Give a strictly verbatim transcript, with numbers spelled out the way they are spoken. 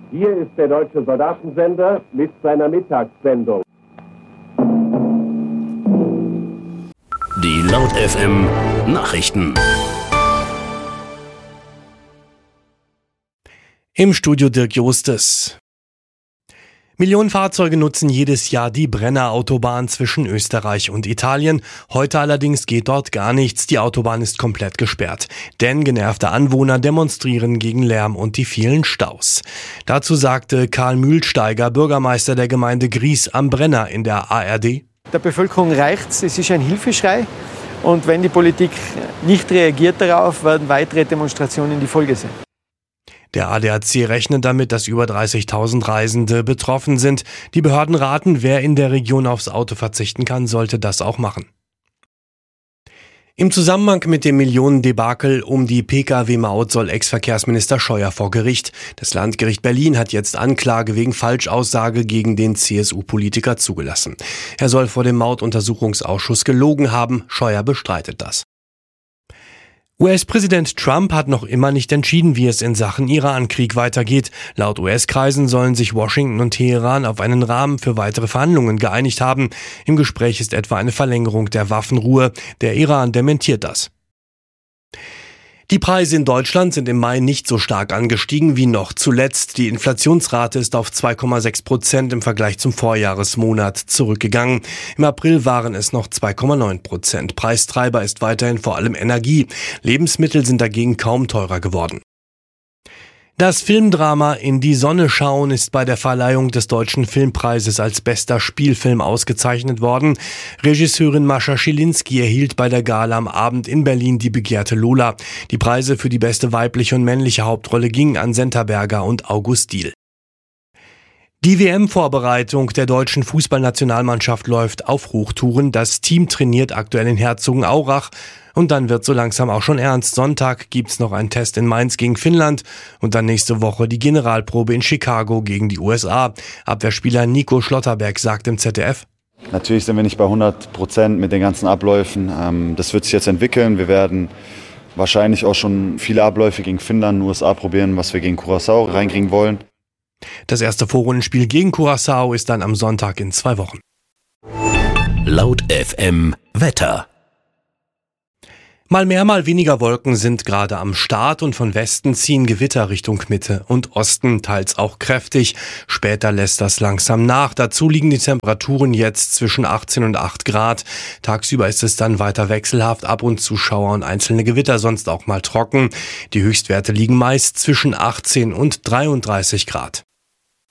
Hier ist der Deutsche Soldatensender mit seiner Mittagssendung. Die Laut F M Nachrichten. Im Studio Dirk Jostes. Millionen Fahrzeuge nutzen jedes Jahr die Brenner-Autobahn zwischen Österreich und Italien. Heute allerdings geht dort gar nichts. Die Autobahn ist komplett gesperrt. Denn genervte Anwohner demonstrieren gegen Lärm und die vielen Staus. Dazu sagte Karl Mühlsteiger, Bürgermeister der Gemeinde Gries am Brenner in der A R D. Der Bevölkerung reicht's. Es ist ein Hilfeschrei. Und wenn die Politik nicht reagiert darauf, werden weitere Demonstrationen die Folge sein. Der A D A C rechnet damit, dass über dreißigtausend Reisende betroffen sind. Die Behörden raten, wer in der Region aufs Auto verzichten kann, sollte das auch machen. Im Zusammenhang mit dem Millionendebakel um die Pkw-Maut soll Ex-Verkehrsminister Scheuer vor Gericht. Das Landgericht Berlin hat jetzt Anklage wegen Falschaussage gegen den C S U-Politiker zugelassen. Er soll vor dem Mautuntersuchungsausschuss gelogen haben. Scheuer bestreitet das. U S-Präsident Trump hat noch immer nicht entschieden, wie es in Sachen Irankrieg weitergeht. Laut U S-Kreisen sollen sich Washington und Teheran auf einen Rahmen für weitere Verhandlungen geeinigt haben. Im Gespräch ist etwa eine Verlängerung der Waffenruhe. Der Iran dementiert das. Die Preise in Deutschland sind im Mai nicht so stark angestiegen wie noch zuletzt. Die Inflationsrate ist auf zwei Komma sechs Prozent im Vergleich zum Vorjahresmonat zurückgegangen. Im April waren es noch zwei Komma neun Prozent. Preistreiber ist weiterhin vor allem Energie. Lebensmittel sind dagegen kaum teurer geworden. Das Filmdrama In die Sonne schauen ist bei der Verleihung des Deutschen Filmpreises als bester Spielfilm ausgezeichnet worden. Regisseurin Mascha Schilinski erhielt bei der Gala am Abend in Berlin die begehrte Lola. Die Preise für die beste weibliche und männliche Hauptrolle gingen an Senta Berger und August Diehl. Die W M-Vorbereitung der deutschen Fußballnationalmannschaft läuft auf Hochtouren. Das Team trainiert aktuell in Herzogenaurach. Und dann wird so langsam auch schon ernst. Sonntag gibt's noch einen Test in Mainz gegen Finnland und dann nächste Woche die Generalprobe in Chicago gegen die U S A. Abwehrspieler Nico Schlotterberg sagt im Z D F: Natürlich sind wir nicht bei hundert Prozent mit den ganzen Abläufen. Das wird sich jetzt entwickeln. Wir werden wahrscheinlich auch schon viele Abläufe gegen Finnland und U S A probieren, was wir gegen Curaçao reinkriegen wollen. Das erste Vorrundenspiel gegen Curaçao ist dann am Sonntag in zwei Wochen. Laut F M Wetter. Mal mehr, mal weniger Wolken sind gerade am Start und von Westen ziehen Gewitter Richtung Mitte und Osten, teils auch kräftig. Später lässt das langsam nach. Dazu liegen die Temperaturen jetzt zwischen achtzehn und acht Grad. Tagsüber ist es dann weiter wechselhaft, ab und zu Schauer und einzelne Gewitter, sonst auch mal trocken. Die Höchstwerte liegen meist zwischen achtzehn und dreiunddreißig Grad.